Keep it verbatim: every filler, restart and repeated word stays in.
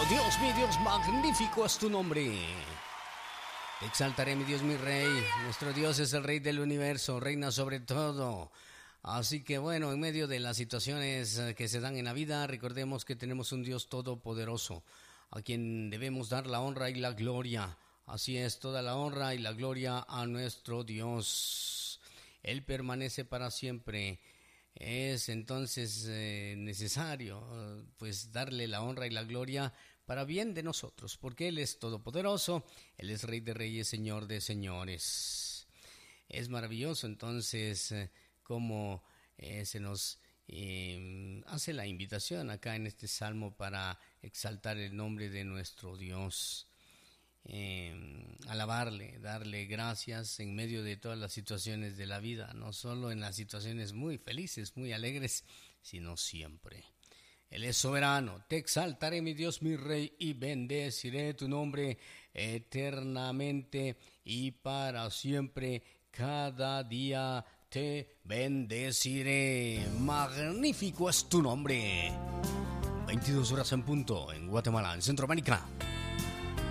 Dios, mi Dios, magnífico es tu nombre. Te exaltaré, mi Dios, mi Rey. Nuestro Dios es el Rey del universo, reina sobre todo. Así que bueno, en medio de las situaciones que se dan en la vida, recordemos que tenemos un Dios todopoderoso, a quien debemos dar la honra y la gloria. Así es, toda la honra y la gloria a nuestro Dios. Él permanece para siempre. Es entonces eh, necesario pues darle la honra y la gloria para bien de nosotros, porque Él es todopoderoso, Él es Rey de Reyes, Señor de Señores. Es maravilloso entonces eh, cómo eh, se nos eh, hace la invitación acá en este salmo para exaltar el nombre de nuestro Dios. Eh, alabarle, darle gracias en medio de todas las situaciones de la vida, no solo en las situaciones muy felices, muy alegres, sino siempre. Él es soberano. Te exaltaré, mi Dios, mi Rey, y bendeciré tu nombre eternamente y para siempre. Cada día te bendeciré. Magnífico es tu nombre. veintidós horas en punto en Guatemala, en Centroamérica.